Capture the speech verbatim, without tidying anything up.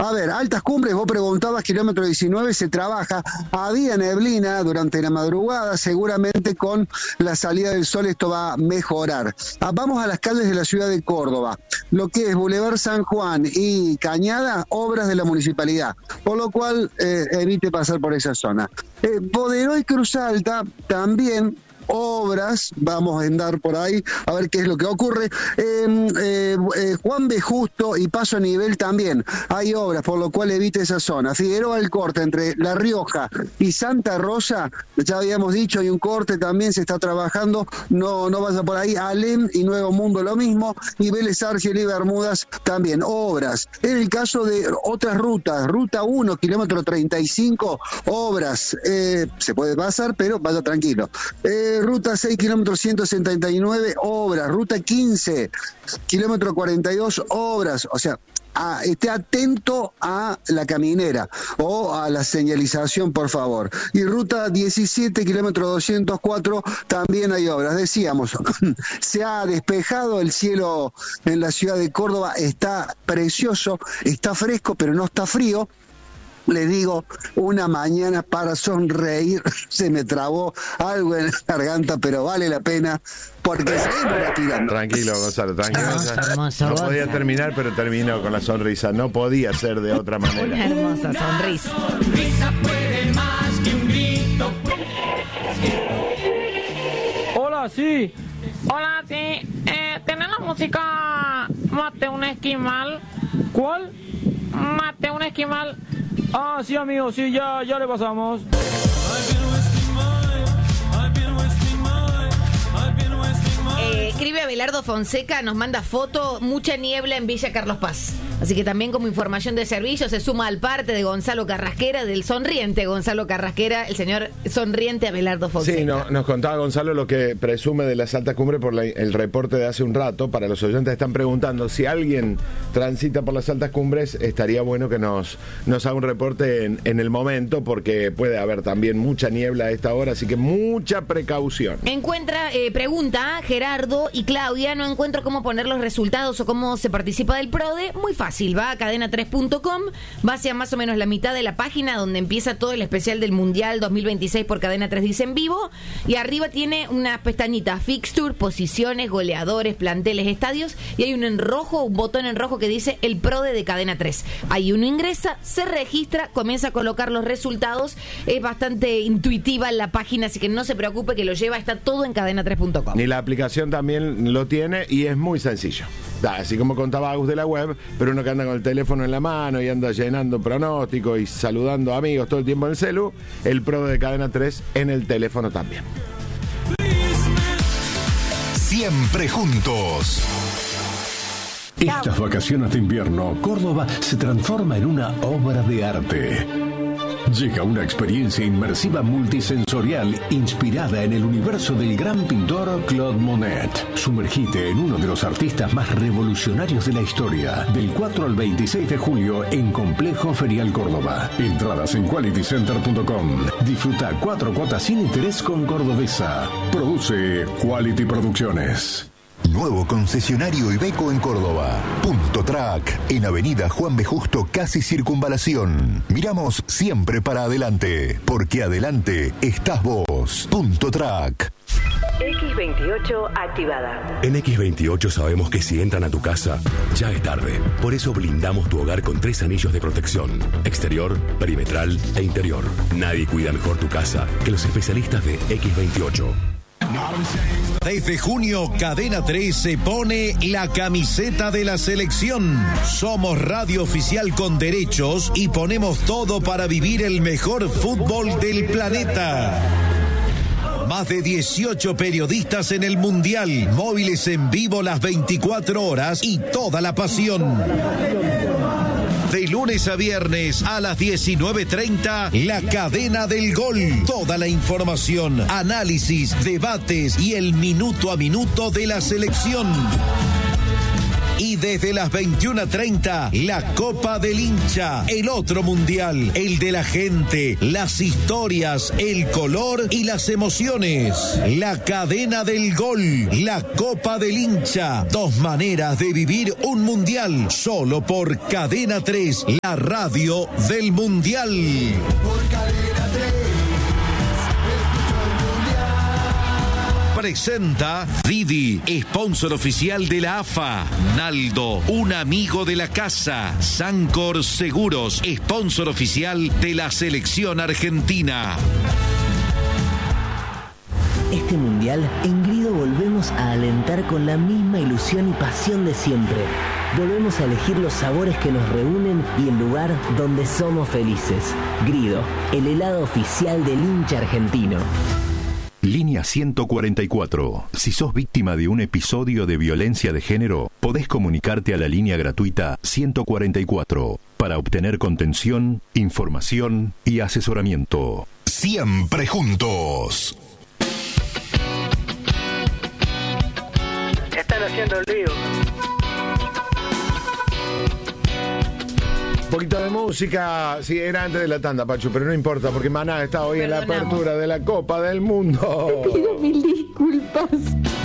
A ver, Altas Cumbres, vos preguntabas, kilómetro diecinueve, se trabaja. Había neblina durante la madrugada, seguramente con la salida del sol esto va a mejorar. Ah, vamos a las calles de la ciudad de Córdoba. Lo que es Boulevard San Juan y Cañada, obras de la municipalidad, por lo cual eh, evite pasar por esa zona. Eh, Boderoy y Cruz Alta también obras, vamos a andar por ahí a ver qué es lo que ocurre. eh, eh, eh, Juan B. Justo y Paso a Nivel también hay obras, por lo cual evite esa zona. Figueroa el corte entre La Rioja y Santa Rosa, ya habíamos dicho, hay un corte también, se está trabajando, no, no vaya por ahí. Alem y Nuevo Mundo lo mismo, y Vélez Arfiel y Bermudas también obras. En el caso de otras rutas, ruta uno, kilómetro treinta y cinco, obras, eh, se puede pasar, pero vaya tranquilo. eh, Ruta seis, kilómetro ciento setenta y nueve, obras. Ruta quince, kilómetro cuarenta y dos, obras. O sea, a, esté atento a la caminera o a la señalización, por favor. Y ruta diecisiete, kilómetro doscientos cuatro, también hay obras. Decíamos, se ha despejado el cielo en la ciudad de Córdoba, está precioso, está fresco, pero no está frío. Les digo, una mañana para sonreír, se me trabó algo en la garganta, pero vale la pena, porque seguimos tirando. Tranquilo, Gonzalo, tranquilo. Hermoso, hermoso, no podía Gonzalo. terminar, pero terminó con la sonrisa. No podía ser de otra manera. Una hermosa sonrisa. Sonrisa puede más que un grito. Hola, sí. Hola, sí. Eh, ¿Tenés la música Mate un esquimal? ¿Cuál? Mate un esquimal. Ah, sí, amigo, sí, ya, ya le pasamos. Eh, escribe Abelardo Fonseca, nos manda foto, mucha niebla en Villa Carlos Paz. Así que también como información de servicio se suma al parte de Gonzalo Carrasquera, del sonriente Gonzalo Carrasquera, el señor sonriente Abelardo Fonseca. Sí, no, nos contaba Gonzalo lo que presume de las altas cumbres por la, el reporte de hace un rato. Para los oyentes que están preguntando, si alguien transita por las altas cumbres, estaría bueno que nos, nos haga un reporte en, en el momento, porque puede haber también mucha niebla a esta hora, así que mucha precaución. Encuentra, eh, pregunta Gerardo y Claudia, no encuentro cómo poner los resultados o cómo se participa del PRODE. Muy fácil, va a cadena tres punto com, va hacia más o menos la mitad de la página donde empieza todo el especial del Mundial dos mil veintiséis por Cadena tres dice en vivo, y arriba tiene unas pestañitas, fixture, posiciones, goleadores, planteles, estadios, y hay un en rojo, un botón en rojo que dice el PRODE de Cadena tres. Ahí uno ingresa, se registra, comienza a colocar los resultados, es bastante intuitiva la página, así que no se preocupe que lo lleva, está todo en cadena tres punto com. Ni la aplicación también lo tiene y es muy sencillo. Da, así como contaba Agus de la web, pero uno que anda con el teléfono en la mano y anda llenando pronósticos y saludando amigos todo el tiempo en el celu, el Pro de Cadena tres en el teléfono también. Siempre juntos. Estas vacaciones de invierno, Córdoba se transforma en una obra de arte. Llega una experiencia inmersiva multisensorial inspirada en el universo del gran pintor Claude Monet. Sumergite en uno de los artistas más revolucionarios de la historia. Del cuatro al veintiséis de julio en Complejo Ferial Córdoba. Entradas en quality center punto com. Disfruta cuatro cuotas sin interés con Cordobesa. Produce Quality Producciones. Nuevo concesionario Iveco en Córdoba. Punto Track, en Avenida Juan B. Justo, casi Circunvalación. Miramos siempre para adelante, porque adelante estás vos. Punto Track. equis veintiocho activada. En equis veintiocho sabemos que si entran a tu casa, ya es tarde. Por eso blindamos tu hogar con tres anillos de protección: exterior, perimetral e interior. Nadie cuida mejor tu casa que los especialistas de equis veintiocho. Desde junio, Cadena tres se pone la camiseta de la selección. Somos radio oficial con derechos y ponemos todo para vivir el mejor fútbol del planeta. Más de dieciocho periodistas en el Mundial, móviles en vivo las veinticuatro horas y toda la pasión. De lunes a viernes a las diecinueve treinta, La Cadena del Gol. Toda la información, análisis, debates y el minuto a minuto de la selección. Y desde las veintiuna treinta, la Copa del Hincha, el otro mundial, el de la gente, las historias, el color y las emociones. La cadena del gol, la Copa del Hincha. Dos maneras de vivir un mundial, solo por Cadena tres, la radio del mundial. Por Cadena tres. Presenta Didi, sponsor oficial de la A F A. Naldo, un amigo de la casa. Sancor Seguros, sponsor oficial de la selección argentina. Este mundial, en Grido volvemos a alentar con la misma ilusión y pasión de siempre. Volvemos a elegir los sabores que nos reúnen y el lugar donde somos felices. Grido, el helado oficial del hincha argentino. Línea ciento cuarenta y cuatro. Si sos víctima de un episodio de violencia de género, podés comunicarte a la línea gratuita ciento cuarenta y cuatro para obtener contención, información y asesoramiento. Siempre juntos. Están haciendo el lío. Un poquito de música, sí, era antes de la tanda, Pachu, pero no importa, porque Maná está hoy en la apertura de la Copa del Mundo. Te pido mil disculpas.